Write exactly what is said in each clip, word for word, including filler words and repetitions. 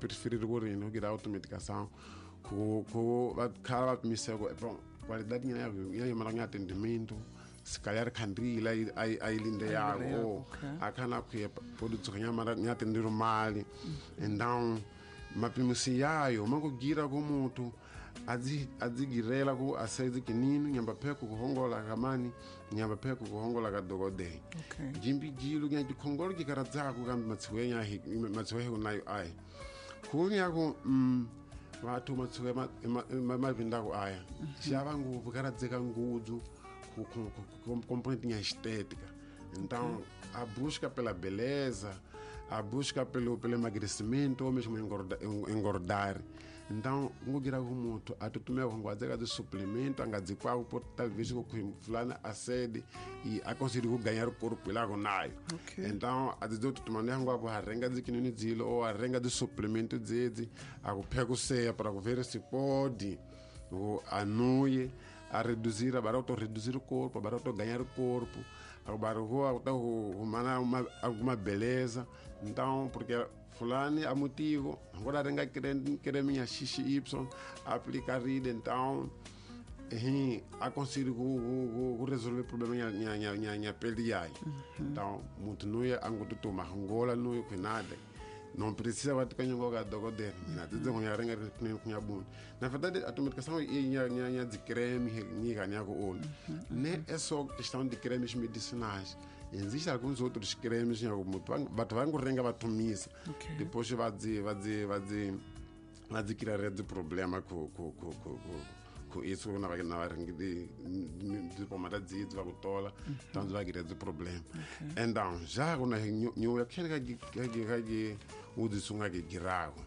preferir o urino, que dá automedicação, com com a cara me segue, bom, qualidade minha minha minha atendimento, se calhar candila aí aí aí linde água, a cana que pode ganhar minha atender mal, então mapimisiyayo mangogira komuntu azi azigirela ku asaizi kinini nyamba pheko kuhongola kamani nyamba pheko kuhongola ka dokodela okay jimbi jilu nya dikhongolo ki karatsa ku kambi matswenya hi matswehe unayo ai kunya ku mm watu matswe ma mavinda ku aya xava nguvu karatseka ngudzo ku componente nya estética então a busca pela beleza, a busca pelo, pelo emagrecimento ou mesmo engordar, engordar. Então, o que muito a tu meu com de suplemento, anga de qual por talvez o que fulana a sede e a conseguir ganhar o corpo lá com naio. Então, a de tu maneira com a renga de quinino dilo ou a renga de suplemento de a pego ceia para ver se pode o a noite a reduzir, a barato reduzir o corpo, a barato ganhar o corpo. Agora uma alguma beleza, então porque fulano há motivo agora renga querendo querer minha xixi y aplicar rida então a conseguir resolver o problema minha minha minha minha pele aí então muito não é algo tu toma angola não é nada não precisa watu kwenye ngoga dogo der na tuzo ngonya renga kwenye kunya bun na verdade a medicação é nya nya nya de creme ni ganha com ol né é só questão de cremes medicinais existem alguns outros cremes nya muito batu vangu renga batumisa depois vai dizer vai dizer vai dizer vai dizer que é de problema com com com com isso na vai na renga de de pomada de vai botola então vai criar de problema então já quando eu eu quero que que o de sunga que girago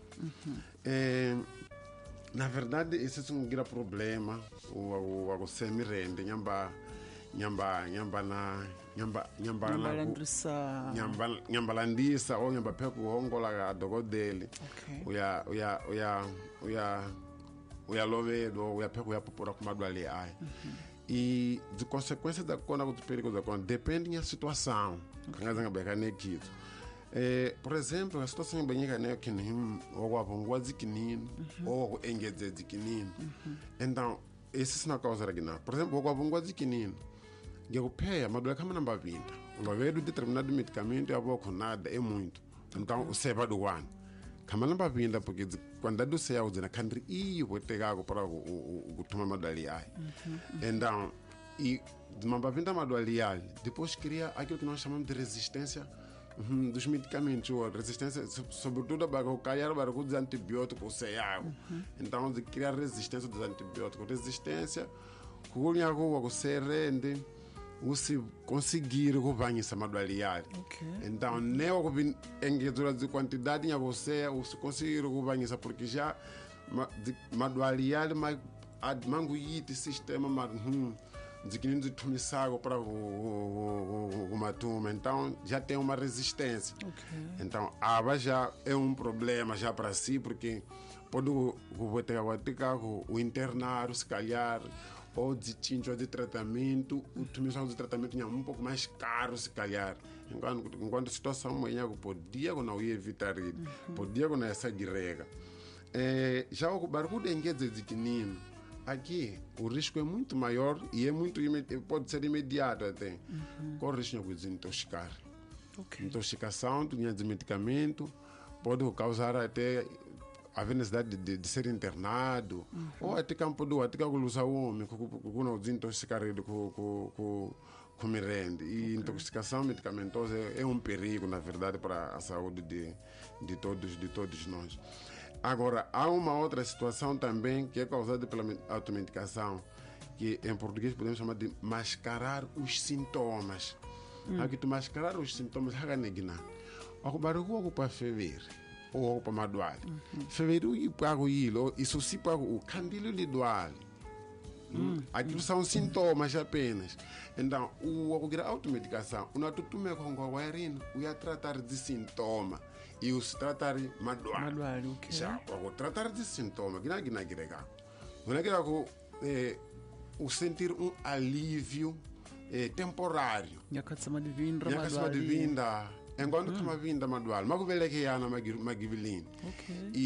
é na verdade esse é um grande problema o o o semi rende nyamba nyamba nyamba na nyamba nyamba na nyamba nyamba landisa ou nyamba peko hongola ga dogodele uya uya uya uya uya lovedo uya peko uya popora com madwali ai e de consequência da quando o perigo da quando depende da situação kangaza ngabeka nekizo. Eh, por exemplo, a situação bem é que nem o avô ziquinino ou engedze ziquinino. Então, esse é uma causa regional. Por exemplo, o avô ziquinino, eu peia, mas do que não vai vir. O governo determinado medicamento é pouco nada é muito. Então, o seba do ano. Kama não vai vir porque quando do céu usa na country e o tegago para o tomar madaliai. Então, e de uma bavinda madaliai, depois cria aquilo que nós chamamos de resistência Uhum, dos medicamentos, ou resistência, sobretudo para o cair para os antibióticos, uhum. Então, de criar resistência dos antibióticos, resistência, com o se rende, o se conseguir o banho essa madualiar. Então, nem o engedura de quantidade em você, o se conseguir o banho essa, porque já madualiar, mas a manguite sistema, mas de que não tumisago para uma turma, então já tem uma resistência. Okay. Então, a já é um problema já para si, porque pode o o internar, se calhar, ou de tinto de tratamento, o tumisago de tratamento é um pouco mais caro, se calhar. Enquanto, enquanto a situação é que podia não ia evitar, uhum. Podia não essa guerreira. É, já o barco de engede de quinino. Aqui o risco é muito maior e é muito pode ser imediato até. Uhum. Corre risco de desintoxicar. Okay. Intoxicação de medicamento pode causar até a necessidade de, de, de ser internado, uhum. Ou até campo do até que usar o homem com não desintoxicar com com com merenda. E okay. Intoxicação medicamentosa é, é um perigo na verdade para a saúde de de todos de todos nós. Agora, há uma outra situação também que é causada pela automedicação, que em português podemos chamar de mascarar os sintomas. Hum. Aqui tu mascarar os sintomas, haga negina. O barulho para fever ou para madual. Feveru e pago ilo, isso se pago o candilo lidual. Hum. Aquilo são sintomas apenas. Então, o a automedicação, o nato tu me com a guarina, o ia tratar de sintoma e o se tratar de madual. Madual, ok. Já, o tratar de sintoma, que não é que não é que não é o sentir um alívio eh, temporário. Já que se de vinda, já que se de vinda, enquanto que uma vinda madual, mas o velho que é na magivilina. Ok.